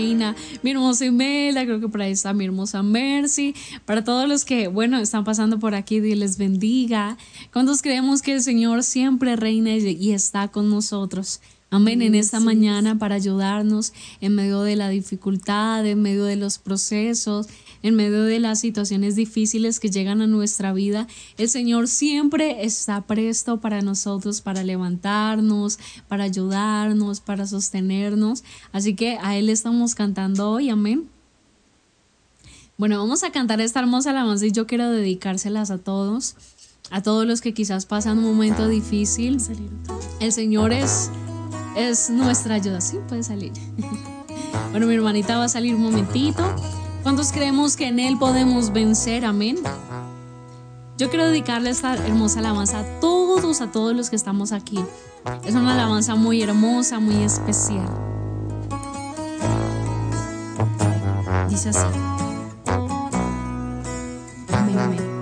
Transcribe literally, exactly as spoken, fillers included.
Reina, mi hermosa Imelda, creo que por ahí está mi hermosa Mercy. Para todos los que, bueno, están pasando por aquí, Dios les bendiga. ¿Cuántos creemos que el Señor siempre reina y y está con nosotros? Amén, en esta Así es. mañana para ayudarnos en medio de la dificultad, en medio de los procesos, en medio de las situaciones difíciles que llegan a nuestra vida. El Señor siempre está presto para nosotros, para levantarnos, para ayudarnos, para sostenernos. Así que a Él le estamos cantando hoy, amén. Bueno, vamos a cantar esta hermosa alabanza y yo quiero dedicárselas a todos, a todos los que quizás pasan un momento difícil. El Señor es, es nuestra ayuda. Sí, puede salir. Bueno, mi hermanita va a salir un momentito. ¿Cuántos creemos que en Él podemos vencer? Amén. Yo quiero dedicarle esta hermosa alabanza a todos, a todos los que estamos aquí. Es una alabanza muy hermosa, muy especial. Dice así. Amén, amén.